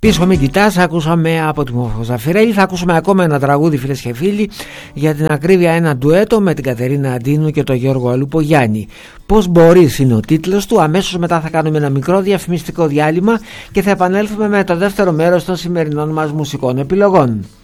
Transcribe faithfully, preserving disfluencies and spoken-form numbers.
Πίσω μην κοιτάς, ακούσαμε από τη Μορφοζαφυρέλη. Θα ακούσουμε ακόμα ένα τραγούδι, φίλες και φίλοι, για την ακρίβεια ένα ντουέτο με την Κατερίνα Αντίνου και τον Γιώργο Αλουπογιάννη. Πώς μπορείς είναι ο τίτλος του. Αμέσως μετά θα κάνουμε ένα μικρό διαφημιστικό διάλειμμα και θα επανέλθουμε με το δεύτερο μέρος των σημερινών μας μουσικών επιλογών.